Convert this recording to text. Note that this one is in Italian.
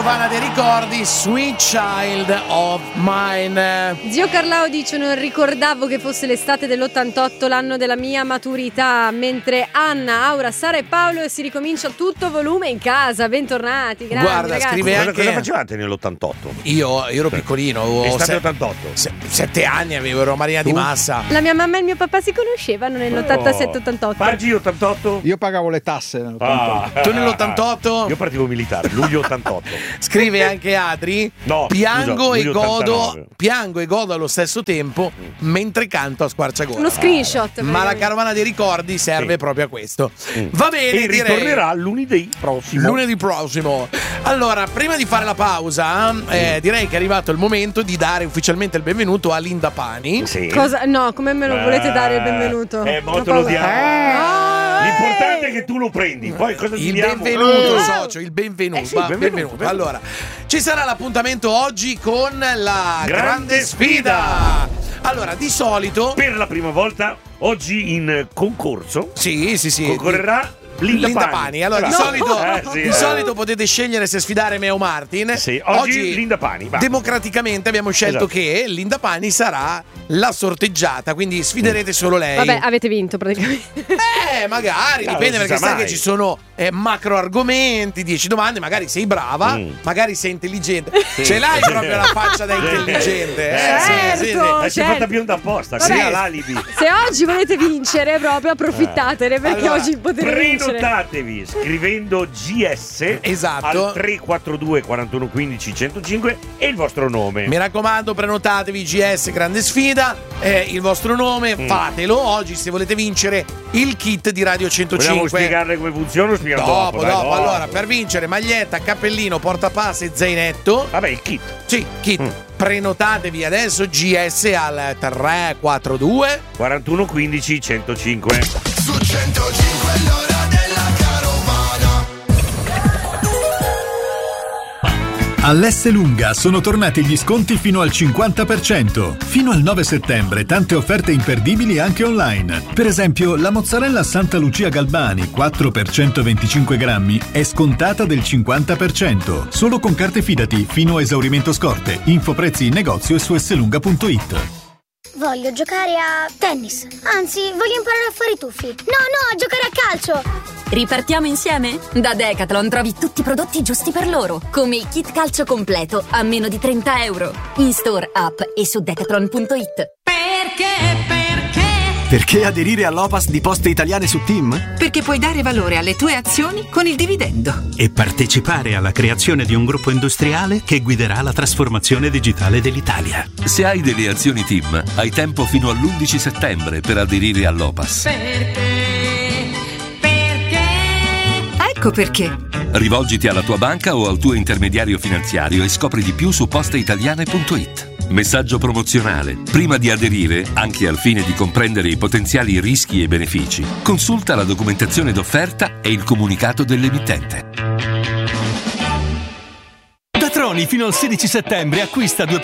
carovana dei ricordi, Sweet Child of Mine. Zio Carlao dice: non ricordavo che fosse l'estate dell'88 l'anno della mia maturità, mentre Anna, Aura, Sara e Paolo si ricomincia tutto volume in casa. Bentornati, grandi. Guarda, ragazzi. scrive anche... Cosa facevate nell'88? Io ero piccolino, avevo Estate 88. 7 anni, ero Maria di Massa. La mia mamma e il mio papà si conoscevano nell'87-88. Paggi 88? Io pagavo le tasse nell'88. Tu nell'88? Io partivo militare, luglio 88. Scrive anche Adri: No, piango scusa, e luglio godo 89. Piango e godo allo stesso tempo mentre canto a squarciagola. Uno screenshot. Ma la carovana dei ricordi serve Sì. proprio a questo. Va bene, E direi. ritornerà lunedì prossimo. Lunedì prossimo. Allora, prima di fare la pausa, direi che è arrivato il momento di dare ufficialmente il benvenuto a Linda Pani. Sì. Cosa? No, come me lo volete dare il benvenuto? Mo te lo diamo. No, L'importante è che tu lo prendi. Poi cosa Il diamo? benvenuto, socio, il benvenuto. Sì, Va, benvenuto. Allora, ci sarà l'appuntamento oggi con la Grande sfida. Allora, di solito Per la prima volta oggi in concorso sì. concorrerà Linda Pani. Allora, No. di Sì, solito potete scegliere se sfidare me o Martin. Sì, oggi Linda Pani, va. Democraticamente abbiamo scelto Esatto. che Linda Pani sarà la sorteggiata, quindi sfiderete solo lei. Vabbè, avete vinto praticamente. Magari, No, dipende, non si perché sa sai mai. che ci sono macro argomenti, 10 domande, magari sei brava, magari sei intelligente. Ce l'hai proprio la faccia da intelligente. Certo. Si è fatta bionda apposta, Vabbè. così ha l'alibi. Se oggi volete vincere, proprio approfittatene, perché Allora, oggi potete vincere. Prenotatevi scrivendo GS Esatto. al 342 41 15 105 e il vostro nome. Mi raccomando, prenotatevi GS Grande Sfida, il vostro nome, fatelo. Oggi se volete vincere il kit di Radio 105. Vogliamo spiegarle come funziona o spiegare dopo? Dopo. Dai, Allora, per vincere maglietta, cappellino, portapasse e zainetto. Vabbè, il kit. Sì, kit. Prenotatevi adesso GS al 342 41 15 105. Su 105 l'ora della carovana. All'Esselunga sono tornati gli sconti fino al 50%. Fino al 9 settembre tante offerte imperdibili anche online. Per esempio, la mozzarella Santa Lucia Galbani 4 per 125 grammi è scontata del 50%. Solo con carte Fidati fino a esaurimento scorte. Info prezzi in negozio e su esselunga.it. Voglio giocare a tennis. Anzi, voglio imparare a fare i tuffi. No, a giocare a calcio. Ripartiamo insieme? Da Decathlon trovi tutti i prodotti giusti per loro, come il kit calcio completo a meno di 30 euro. In store, app e su decathlon.it. Perché aderire all'Opas di Poste Italiane su Team? Perché puoi dare valore alle tue azioni con il dividendo. E partecipare alla creazione di un gruppo industriale che guiderà la trasformazione digitale dell'Italia. Se hai delle azioni Team, hai tempo fino all'11 settembre per aderire all'Opas. Ecco perché. Rivolgiti alla tua banca o al tuo intermediario finanziario e scopri di più su posteitaliane.it. Messaggio promozionale. Prima di aderire, anche al fine di comprendere i potenziali rischi e benefici, consulta la documentazione d'offerta e il comunicato dell'emittente. Da Troni fino al 16 settembre acquista 2